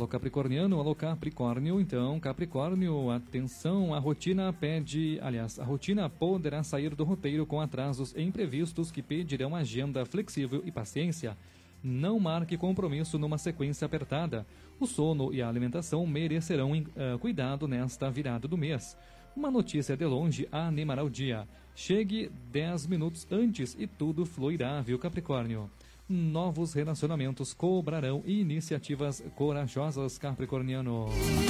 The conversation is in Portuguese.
Alô Capricorniano, alô Capricórnio. Então, Capricórnio, atenção, a rotina poderá sair do roteiro com atrasos e imprevistos que pedirão agenda flexível e paciência. Não marque compromisso numa sequência apertada. O sono e a alimentação merecerão cuidado nesta virada do mês. Uma notícia de longe animará o dia. Chegue 10 minutos antes e tudo fluirá, viu, Capricórnio? Novos relacionamentos cobrarão iniciativas corajosas, Capricorniano.